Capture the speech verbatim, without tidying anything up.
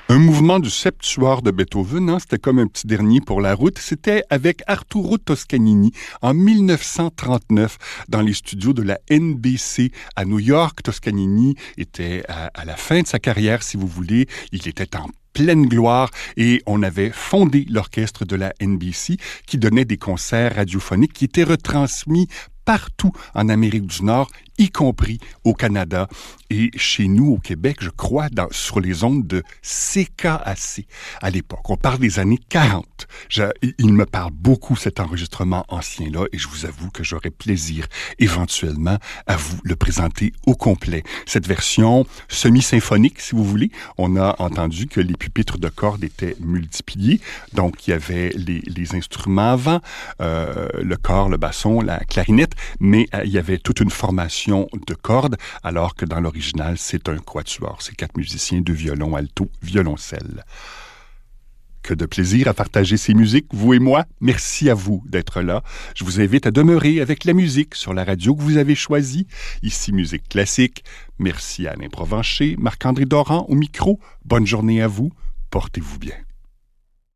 Un mouvement du septuor de Beethoven, hein, c'était comme un petit dernier pour la route. C'était avec Arturo Toscanini en mille neuf cent trente-neuf dans les studios de la N B C à New York. Toscanini était à, à la fin de sa carrière, si vous voulez. Il était en pleine gloire et on avait fondé l'orchestre de la N B C qui donnait des concerts radiophoniques qui étaient retransmis partout en Amérique du Nord, y compris au Canada et chez nous au Québec, je crois, dans, sur les ondes de C K A C à l'époque. On parle des années quarante. Je, il me parle beaucoup cet enregistrement ancien-là et je vous avoue que j'aurais plaisir éventuellement à vous le présenter au complet. Cette version semi-symphonique, si vous voulez, on a entendu que les pupitres de cordes étaient multipliés, donc il y avait les, les instruments avant, euh, le corps, le basson, la clarinette, mais euh, il y avait toute une formation de cordes, alors que dans l'original, c'est un quatuor. C'est quatre musiciens, deux violons, alto, violoncelle. Que de plaisir à partager ces musiques, vous et moi. Merci à vous d'être là. Je vous invite à demeurer avec la musique sur la radio que vous avez choisie. Ici, Musique Classique. Merci à Alain Provencher, Marc-André Doran au micro. Bonne journée à vous. Portez-vous bien.